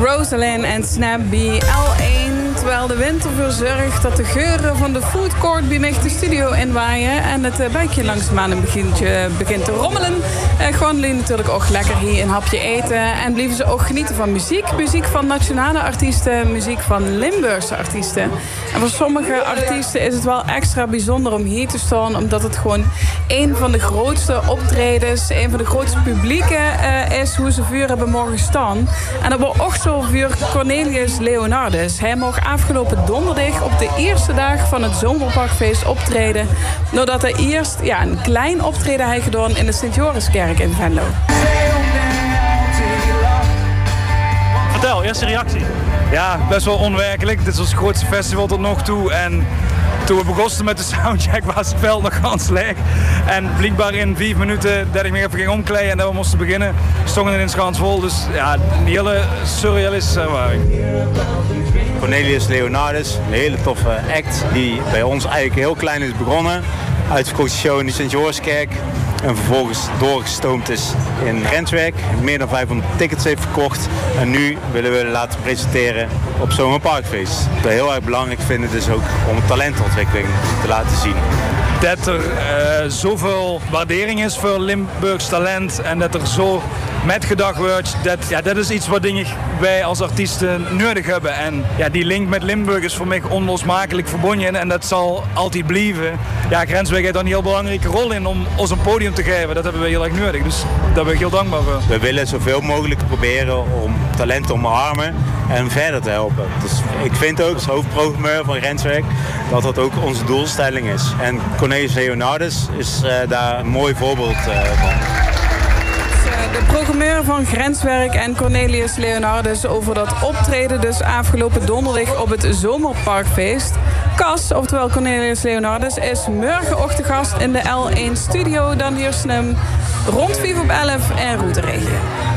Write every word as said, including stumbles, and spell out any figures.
Rosalind en Snap B L één. Terwijl de wind ervoor zorgt dat de geuren van de foodcourt bij mij de studio inwaaien. En het uh, buikje langzaamaan een begintje begint te rommelen. Uh, gewoon jullie natuurlijk ook lekker hier een hapje eten. En blijven ze ook genieten van muziek. Muziek van nationale artiesten, muziek van Limburgse artiesten. En voor sommige artiesten is het wel extra bijzonder om hier te staan. Omdat het gewoon een van de grootste optredens, een van de grootste publieken uh, is hoe ze vuur hebben mogen staan. En dat was ook zo voor Cornelius Leonardus. Hij mocht afgelopen donderdag op de eerste dag van het Zomerparkfeest optreden. Nadat hij eerst ja, een klein optreden had gedaan in de Sint-Joriskerk in Venlo. Vertel, eerste reactie. Ja, best wel onwerkelijk. Dit is ons grootste festival tot nog toe. En toen we begonnen met de soundcheck was het veld nog ganz leeg. En blijkbaar in vijf minuten dat ik me even ging omkleden en dat we moesten beginnen, stonden in het schans vol. Dus ja, een hele surrealistische ervaring. Cornelius Leonardus, een hele toffe act die bij ons eigenlijk heel klein is begonnen. Uitverkochte show in de Sint-Joriskerk. En vervolgens doorgestoomd is in Grenswerk. Meer dan vijfhonderd tickets heeft verkocht. En nu willen we laten presenteren op Zomerparkfeest. Wat we heel erg belangrijk vinden is ook om talentontwikkeling te laten zien. Dat er uh, zoveel waardering is voor Limburgs talent en dat er zo met gedacht wordt, dat, ja, dat is iets wat denk ik, wij als artiesten nodig hebben. En ja, die link met Limburg is voor mij onlosmakelijk verbonden en dat zal altijd blijven. Ja, Grensweg heeft daar een heel belangrijke rol in om ons een podium te geven. Dat hebben we heel erg nodig, dus daar ben ik heel dankbaar voor. We willen zoveel mogelijk proberen om talent te omarmen en verder te helpen. Dus ik vind ook als hoofdprogrammeur van Grensweg dat dat ook onze doelstelling is. En Cornelius Leonardus is uh, daar een mooi voorbeeld uh, van. De programmeur van Grenswerk en Cornelius Leonardus over dat optreden dus afgelopen donderdag op het Zomerparkfeest. Cas, oftewel Cornelius Leonardus, is morgenochtend gast in de L één studio. Dan hier hem rond vijf op elf en Route Regio.